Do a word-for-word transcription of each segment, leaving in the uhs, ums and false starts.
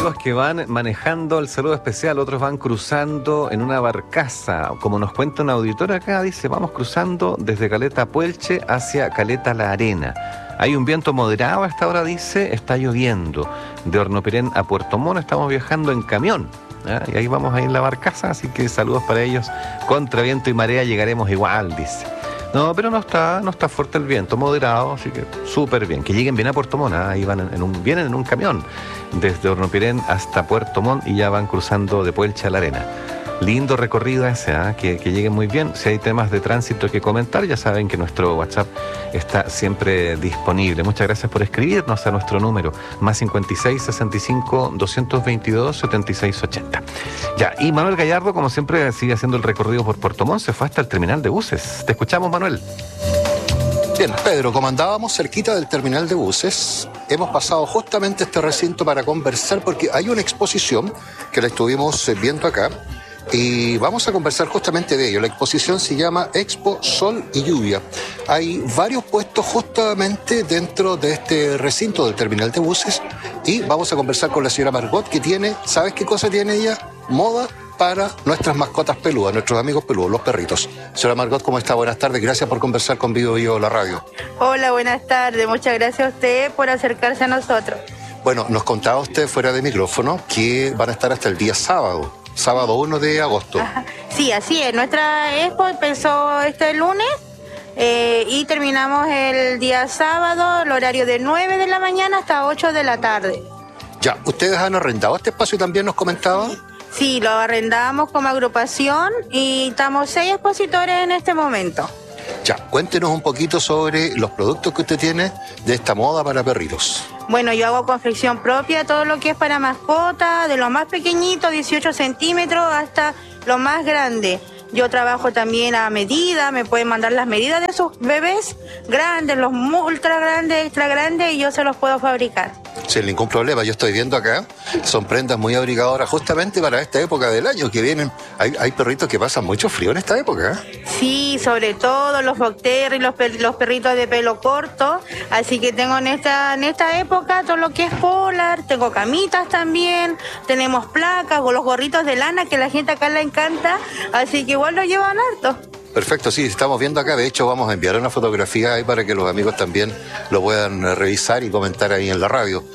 amigos que van manejando el saludo especial, otros van cruzando en una barcaza. Como nos cuenta un auditor acá, dice, vamos cruzando desde Caleta Puelche hacia Caleta La Arena. Hay un viento moderado a esta hora, dice, está lloviendo. De Hornopirén a Puerto Montt estamos viajando en camión. ¿eh? Y ahí vamos ahí en la barcaza, así que saludos para ellos. Contra viento y marea llegaremos igual, dice. No, pero no está, no está fuerte el viento, moderado, así que súper bien. Que lleguen bien a Puerto Montt, ¿eh? Ahí van en un, vienen en un camión desde Hornopirén hasta Puerto Montt y ya van cruzando de Puelche a La Arena. Lindo recorrido ese, ¿eh? que, que lleguen muy bien. Si hay temas de tránsito que comentar, ya saben que nuestro WhatsApp está siempre disponible. Muchas gracias por escribirnos a nuestro número, más cincuenta y seis, sesenta y cinco, doscientos veintidós, setenta y seis ochenta. Ya, y Manuel Gallardo, como siempre, sigue haciendo el recorrido por Puerto Montt, se fue hasta el terminal de buses. Te escuchamos, Manuel. Bien, Pedro, como andábamos cerquita del terminal de buses, hemos pasado justamente este recinto para conversar porque hay una exposición que la estuvimos viendo acá y vamos a conversar justamente de ello. La exposición se llama Expo Sol y Lluvia. Hay varios puestos justamente dentro de este recinto del terminal de buses y vamos a conversar con la señora Margot, que tiene, ¿sabes qué cosa tiene ella? Moda para nuestras mascotas peludas, nuestros amigos peludos, los perritos. Señora Margot, ¿cómo está? Buenas tardes, gracias por conversar con Vivo Vivo la radio. Hola, buenas tardes, muchas gracias a usted por acercarse a nosotros. Bueno, nos contaba usted fuera de micrófono que van a estar hasta el día sábado, sábado uno de agosto. Ajá. Sí, así es, nuestra expo empezó este lunes eh, y terminamos el día sábado, el horario de nueve de la mañana hasta ocho de la tarde. Ya, ¿ustedes han arrendado este espacio también, nos comentaba? Sí, lo arrendamos como agrupación y estamos seis expositores en este momento. Ya, cuéntenos un poquito sobre los productos que usted tiene de esta moda para perritos. Bueno, yo hago confección propia, todo lo que es para mascotas, de lo más pequeñito, dieciocho centímetros, hasta lo más grande. Yo trabajo también a medida, me pueden mandar las medidas de sus bebés grandes, los ultra grandes, extra grandes, y yo se los puedo fabricar. Sin ningún problema, yo estoy viendo acá, son prendas muy abrigadoras justamente para esta época del año que vienen. Hay, hay perritos que pasan mucho frío en esta época, ¿eh? Sí, sobre todo los boxterriers, los, per, los perritos de pelo corto, así que tengo en esta, en esta época todo lo que es polar, tengo camitas también, tenemos placas o los gorritos de lana que a la gente acá le encanta, así que igual lo llevan harto. Perfecto, sí, estamos viendo acá, de hecho vamos a enviar una fotografía ahí para que los amigos también lo puedan revisar y comentar ahí en la radio.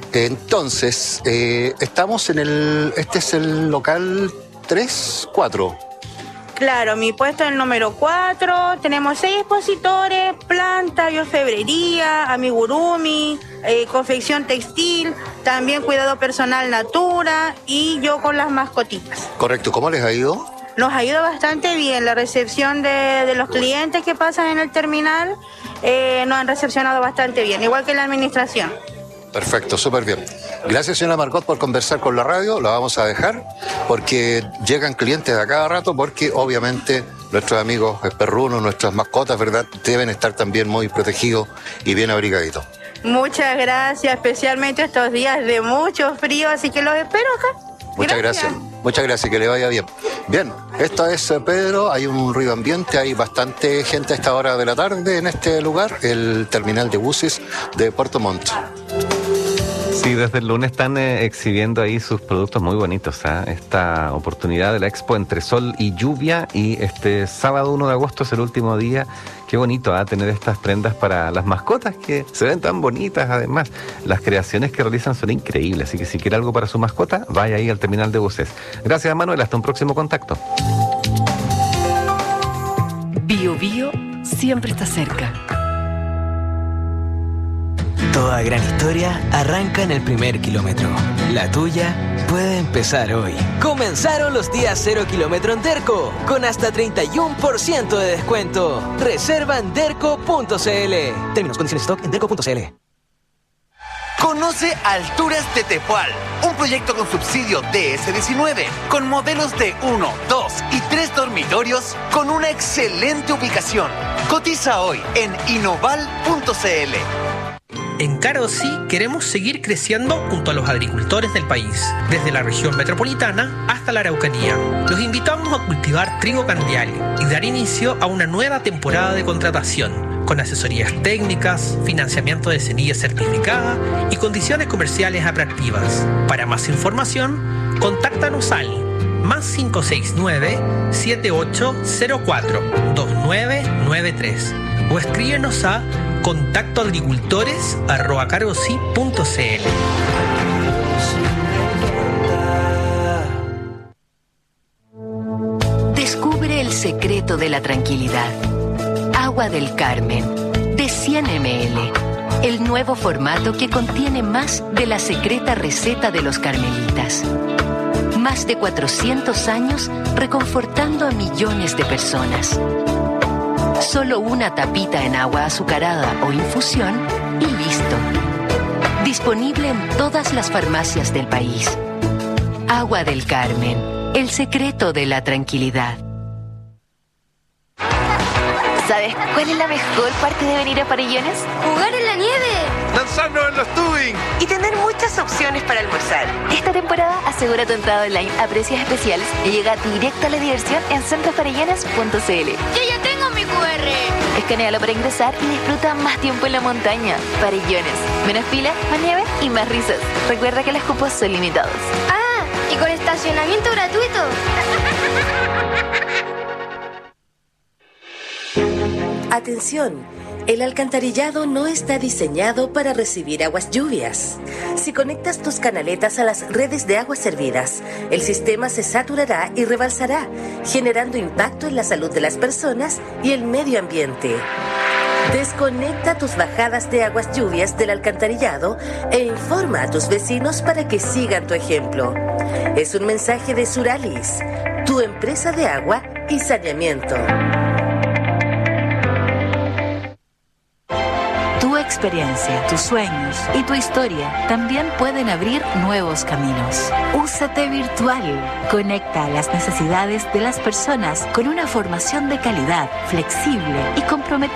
Entonces, eh, estamos en el, este es el local tres, cuatro. Claro, mi puesto es el número cuatro, tenemos seis expositores, planta, biofebrería, amigurumi, eh, confección textil, también cuidado personal natura y yo con las mascotitas. Correcto, ¿cómo les ha ido? Nos ayuda bastante bien la recepción de, de los clientes que pasan en el terminal, eh, nos han recepcionado bastante bien, igual que la administración. Perfecto, súper bien. Gracias, señora Margot, por conversar con la radio. La vamos a dejar porque llegan clientes a cada rato porque obviamente nuestros amigos perrunos, nuestras mascotas, ¿verdad?, deben estar también muy protegidos y bien abrigaditos. Muchas gracias, especialmente estos días de mucho frío, así que los espero acá. Muchas gracias. gracias. Muchas gracias, que le vaya bien. Bien, esto es Pedro, hay un ruido ambiente, hay bastante gente a esta hora de la tarde en este lugar, el terminal de buses de Puerto Montt. Sí, desde el lunes están eh, exhibiendo ahí sus productos muy bonitos, ¿eh? Esta oportunidad de la expo entre sol y lluvia, y este sábado uno de agosto es el último día. Qué bonito, ¿eh? Tener estas prendas para las mascotas que se ven tan bonitas. Además, las creaciones que realizan son increíbles, así que si quiere algo para su mascota, vaya ahí al terminal de buses. Gracias, Manuel, hasta un próximo contacto. Bio Bio siempre está cerca. Toda gran historia arranca en el primer kilómetro. La tuya puede empezar hoy. Comenzaron los días cero kilómetro en Derco, con hasta treinta y uno por ciento de descuento. Reserva en derco punto c l. Términos, condiciones, stock en derco punto c l. Conoce Alturas de Tepual, un proyecto con subsidio D S diecinueve, con modelos de uno, dos y tres dormitorios, con una excelente ubicación. Cotiza hoy en inoval punto c l. En Carosí queremos seguir creciendo junto a los agricultores del país, desde la región metropolitana hasta la Araucanía. Los invitamos a cultivar trigo candial y dar inicio a una nueva temporada de contratación. con asesorías técnicas, financiamiento de semilla certificada y condiciones comerciales atractivas. Para más información, contáctanos al más cinco seis nueve, siete ocho cero cuatro, dos nueve nueve tres o escríbenos a contacto agricultores arroba cargosi punto c l. Descubre el secreto de la tranquilidad. Agua del Carmen, de cien mililitros. El nuevo formato que contiene más de la secreta receta de los carmelitas. Más de cuatrocientos años reconfortando a millones de personas. Solo una tapita en agua azucarada o infusión y listo. Disponible en todas las farmacias del país. Agua del Carmen, el secreto de la tranquilidad. ¿Sabes cuál es la mejor parte de venir a Farellones? ¡Jugar en la nieve! ¡Lanzarnos en los tubing! Y tener muchas opciones para almorzar. Esta temporada asegura tu entrada online a precios especiales y llega directo a la diversión en centro farellones punto c l. ¡Yo ya tengo mi cu erre! Escanéalo para ingresar y disfruta más tiempo en la montaña. Farellones. Menos fila, más nieve y más risas. Recuerda que los cupos son limitados. ¡Ah! ¿Y con estacionamiento gratuito? Atención, el alcantarillado no está diseñado para recibir aguas lluvias. Si conectas tus canaletas a las redes de aguas servidas, el sistema se saturará y rebalsará, generando impacto en la salud de las personas y el medio ambiente. Desconecta tus bajadas de aguas lluvias del alcantarillado e informa a tus vecinos para que sigan tu ejemplo. Es un mensaje de Suralis, tu empresa de agua y saneamiento. Tu experiencia, tus sueños y tu historia también pueden abrir nuevos caminos. U C T Virtual conecta las necesidades de las personas con una formación de calidad, flexible y comprometida.